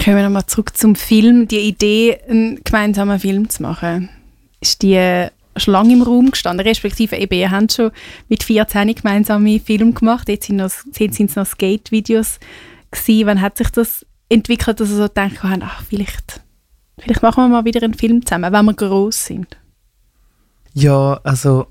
Kommen wir nochmal zurück zum Film. Die Idee, einen gemeinsamen Film zu machen, ist die schon lange im Raum gestanden, respektive eben, ihr habt schon mit 14 gemeinsame Filme gemacht, jetzt sind es noch Skate-Videos gewesen. Wann hat sich das entwickelt, dass ihr so gedacht habt, vielleicht machen wir mal wieder einen Film zusammen, wenn wir gross sind? Ja, also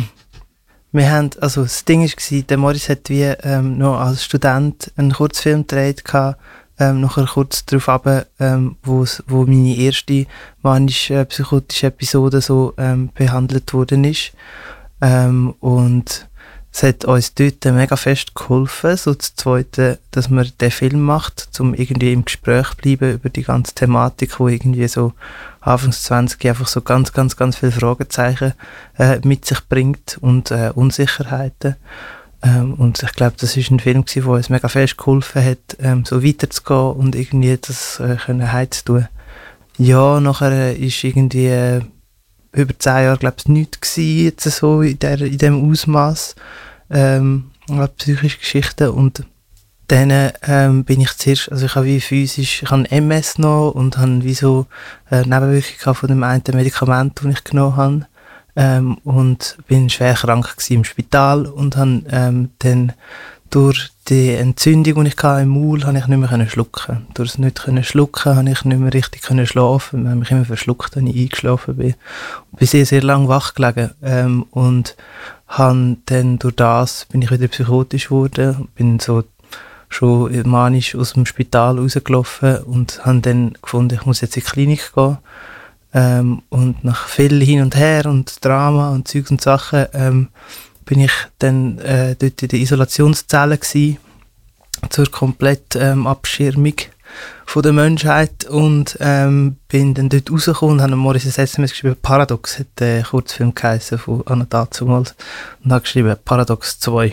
das Ding war, der Morris hat wie noch als Student einen Kurzfilm gedreht, nachher kurz darauf ab, wo meine erste manisch-psychotische Episode so behandelt worden ist. Und es hat uns dort mega fest geholfen, so das Zweite, dass man den Film macht, um irgendwie im Gespräch zu bleiben über die ganze Thematik, wo irgendwie so Anfangs 20 einfach so ganz, ganz, ganz viele Fragezeichen mit sich bringt und Unsicherheiten. Und ich glaube, das war ein Film, der uns mega fest geholfen hat, so weiterzugehen und irgendwie das heimzutun. Ja, nachher ist irgendwie über 10 Jahre, glaube ich, nichts gewesen, jetzt so in dem Ausmaß psychische Geschichten. Und dann bin ich zuerst, also ich habe wie physisch, ich habe MS noch und habe wie so Nebenwirkungen von dem einen Medikament, das ich genommen habe. Und bin schwer krank im Spital und habe dann durch die Entzündung, die ich hatte im Maul, habe ich nicht mehr schlucken. Durch das nicht schlucken, habe ich nicht mehr richtig schlafen. Ich habe mich immer verschluckt, wenn ich eingeschlafen bin. Und bin sehr, sehr lange wach gelegen. Und habe dann durch das bin ich wieder psychotisch geworden. Bin so schon manisch aus dem Spital rausgelaufen und habe dann gefunden, ich muss jetzt in die Klinik gehen. Und nach viel Hin und Her und Drama und Zeugs und Sachen bin ich dann dort in der Isolationszelle gewesen, zur kompletten Abschirmung von der Menschheit und bin dann dort rausgekommen und habe Morris ein SMS geschrieben, Paradox, hat der Kurzfilm geheißen von Anna dazumals, und habe geschrieben, Paradox 2.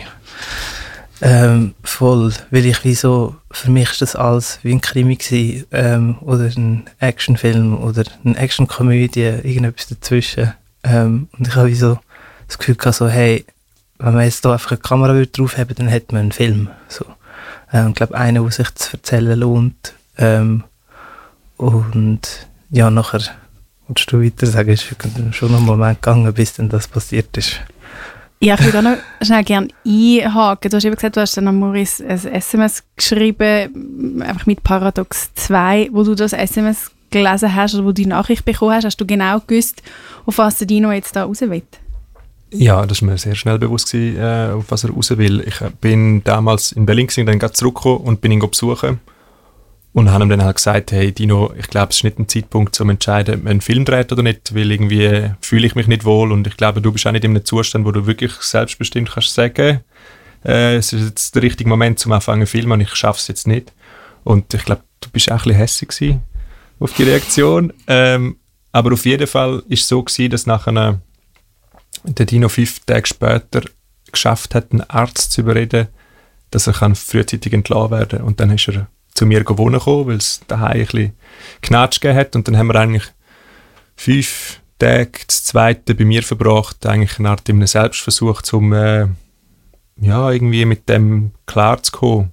Voll, weil ich wie so, für mich ist das alles wie ein Krimi gewesen, oder ein Actionfilm oder eine Actionkomödie, irgendetwas dazwischen. Und ich habe wie so das Gefühl gehabt, so, hey, wenn man jetzt da einfach eine Kamera draufheben, dann hätte man einen Film. So. Ich glaube, einer, der sich zu erzählen lohnt. Und ja, nachher, willst du weiter sagen, ist schon noch einen Moment gegangen, bis dann das passiert ist. Ja, ich würde auch noch schnell gerne einhaken. Du hast eben gesagt, du hast dann an Maurice ein SMS geschrieben, einfach mit Paradox 2, wo du das SMS gelesen hast oder wo du die Nachricht bekommen hast. Hast du genau gewusst, auf was der Dino jetzt da raus will? Ja, das war mir sehr schnell bewusst gewesen, auf was er raus will. Ich bin damals in Berlin gewesen, dann zurückgekommen und bin ihn besuchen. Und habe ihm dann halt gesagt, hey Dino, ich glaube, es ist nicht ein Zeitpunkt, um zu entscheiden, ob man einen Film dreht oder nicht, weil irgendwie fühle ich mich nicht wohl und ich glaube, du bist auch nicht in einem Zustand, wo du wirklich selbstbestimmt kannst sagen, es ist jetzt der richtige Moment, zum anfangen zu filmen und ich schaffe es jetzt nicht. Und ich glaube, du bist auch ein bisschen hässig gewesen auf die Reaktion. Aber auf jeden Fall war es so gewesen, dass nachher der Dino 5 Tage später geschafft hat, einen Arzt zu überreden, dass er frühzeitig entlassen werden kann. Und dann ist er zu mir gewohnt gekommen, weil es daheim ein bisschen Knatsch gegeben hat. Und dann haben wir eigentlich 5 Tage das Zweite bei mir verbracht, eigentlich eine Art in einem Selbstversuch, um irgendwie mit dem klarzukommen.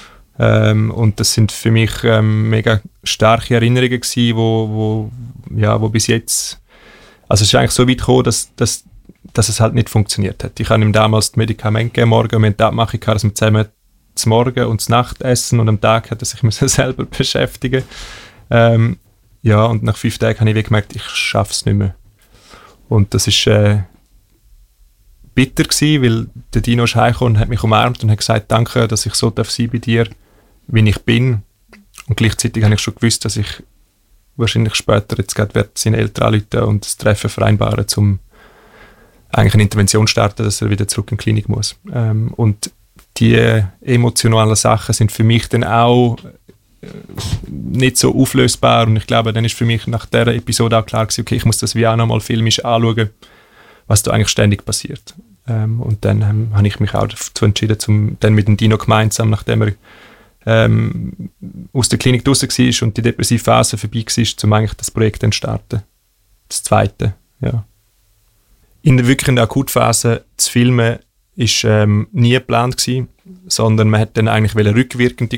Und das sind für mich mega starke Erinnerungen gewesen, wo bis jetzt, also es ist eigentlich so weit gekommen, dass es halt nicht funktioniert hat. Ich habe ihm damals die Medikamente gegeben, morgen, und wir haben die Abmachung gehabt, dass wir zusammen zum Morgen und zum Nachtessen und am Tag hat er sich selber beschäftigen. Und nach 5 Tagen habe ich gemerkt, ich schaffe es nicht mehr. Und das war bitter gewesen, weil der Dino ist heimgekommen und hat mich umarmt und hat gesagt, danke, dass ich so sein darf bei dir, wie ich bin. Und gleichzeitig habe ich schon gewusst, dass ich wahrscheinlich später jetzt gerade seine Eltern anrufen und das Treffen vereinbaren, um eigentlich eine Intervention zu starten, dass er wieder zurück in die Klinik muss. Und die emotionalen Sachen sind für mich dann auch nicht so auflösbar und ich glaube, dann ist für mich nach dieser Episode auch klar gewesen, okay, ich muss das wie auch nochmal filmisch anschauen, was da eigentlich ständig passiert. Und dann habe ich mich auch dazu entschieden, dann mit dem Dino gemeinsam, nachdem er aus der Klinik draussen war und die depressive Phase vorbei war, um eigentlich das Projekt dann starten. Das Zweite, ja. In der wirklichen Akutphase zu filmen, ist nie geplant gewesen, sondern man hat dann eigentlich rückwirkend die